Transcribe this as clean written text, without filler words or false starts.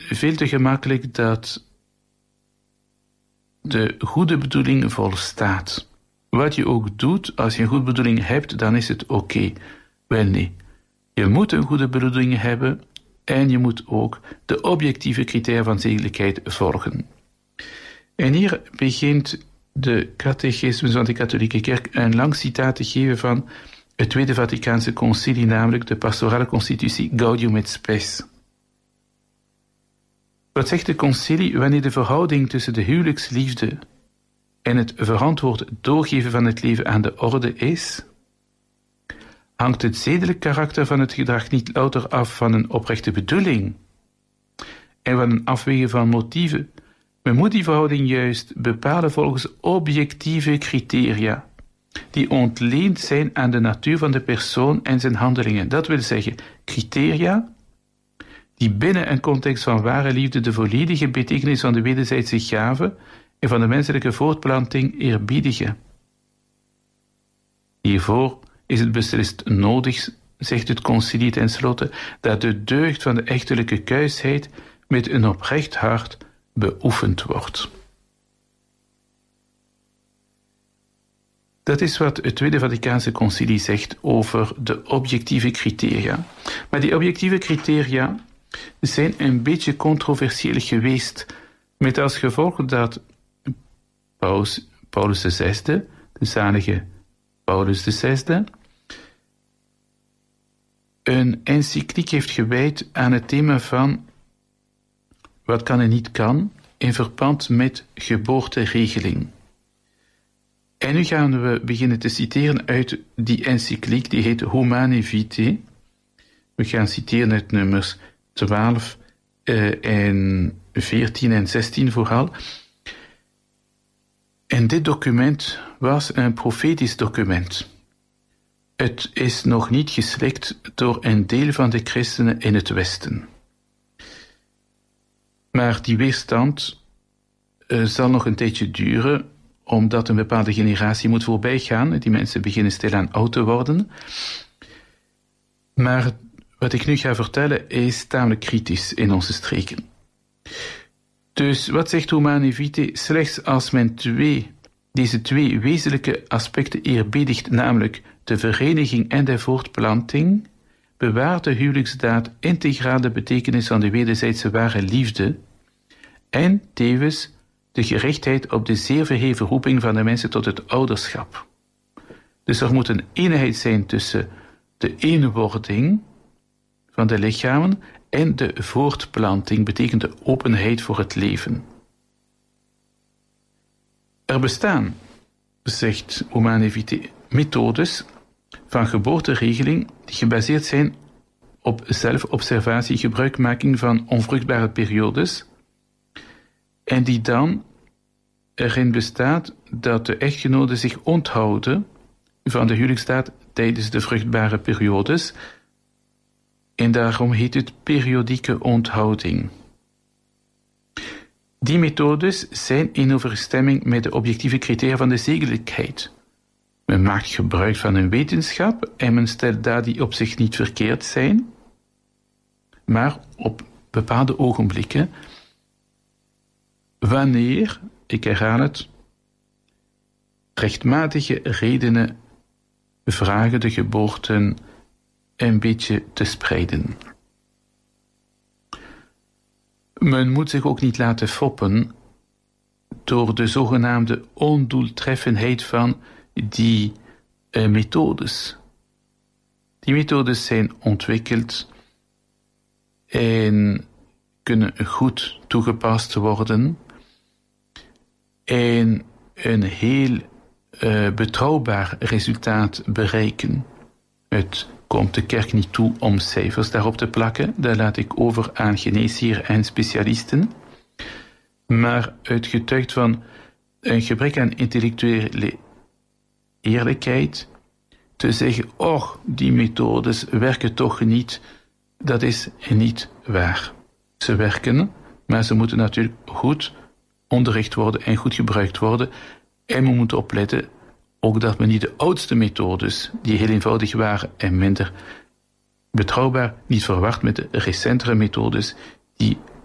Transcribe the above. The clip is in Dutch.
veel te gemakkelijk dat de goede bedoeling volstaat. Wat je ook doet, als je een goede bedoeling hebt, dan is het oké. Wel nee. Je moet een goede bedoeling hebben en je moet ook de objectieve criteria van zedelijkheid volgen. En hier begint de catechismus van de katholieke kerk een lang citaat te geven van het Tweede Vaticaanse Concilie, namelijk de pastorale constitutie Gaudium et Spes. Wat zegt de concilie wanneer de verhouding tussen de huwelijksliefde en het verantwoord doorgeven van het leven aan de orde is? Hangt het zedelijk karakter van het gedrag niet louter af van een oprechte bedoeling en van een afwegen van motieven? Men moet die verhouding juist bepalen volgens objectieve criteria, die ontleend zijn aan de natuur van de persoon en zijn handelingen. Dat wil zeggen, criteria die binnen een context van ware liefde de volledige betekenis van de wederzijdse gave en van de menselijke voortplanting eerbiedigen. Hiervoor is het beslist nodig, zegt het concilie tenslotte, dat de deugd van de echtelijke kuisheid met een oprecht hart beoefend wordt. Dat is wat het Tweede Vaticaanse Concilie zegt over de objectieve criteria. Maar die objectieve criteria zijn een beetje controversieel geweest, met als gevolg dat Paulus VI, de zalige Paulus VI, een encycliek heeft gewijd aan het thema van wat kan en niet kan in verband met geboorteregeling. En nu gaan we beginnen te citeren uit die encycliek, die heet Humanae Vitae. We gaan citeren uit nummers 12 en 14 en 16 vooral. En dit document was een profetisch document. Het is nog niet geslikt door een deel van de christenen in het Westen. Maar die weerstand zal nog een tijdje duren, omdat een bepaalde generatie moet voorbijgaan. Die mensen beginnen stilaan oud te worden. Maar wat ik nu ga vertellen is tamelijk kritisch in onze streken. Dus wat zegt Humanae Vitae? Slechts als men deze twee wezenlijke aspecten eerbiedigt, namelijk de vereniging en de voortplanting, bewaart de huwelijksdaad integraal de betekenis van de wederzijdse ware liefde en tevens de gerichtheid op de zeer verheven roeping van de mensen tot het ouderschap. Dus er moet een eenheid zijn tussen de eenwording van de lichamen en de voortplanting, betekent de openheid voor het leven. Er bestaan, zegt Humanae Vitae, methodes van geboorteregeling die gebaseerd zijn op zelfobservatie, gebruikmaking van onvruchtbare periodes, en die dan erin bestaat dat de echtgenoten zich onthouden van de huwelijksdaad tijdens de vruchtbare periodes, en daarom heet het periodieke onthouding. Die methodes zijn in overeenstemming met de objectieve criteria van de zedelijkheid. Men maakt gebruik van een wetenschap en men stelt dat die op zich niet verkeerd zijn, maar op bepaalde ogenblikken, wanneer, ik herhaal het, rechtmatige redenen vragen de geboorten een beetje te spreiden. Men moet zich ook niet laten foppen door de zogenaamde ondoeltreffendheid van die methodes. Die methodes zijn ontwikkeld en kunnen goed toegepast worden en een heel betrouwbaar resultaat bereiken. Het komt de kerk niet toe om cijfers daarop te plakken, daar laat ik over aan geneesheren en specialisten. Maar het getuigt van een gebrek aan intellectuele eerlijkheid, te zeggen, die methodes werken toch niet, dat is niet waar. Ze werken, maar ze moeten natuurlijk goed onderricht worden en goed gebruikt worden. En we moeten opletten ook dat men niet de oudste methodes, die heel eenvoudig waren en minder betrouwbaar, niet verward met de recentere methodes, die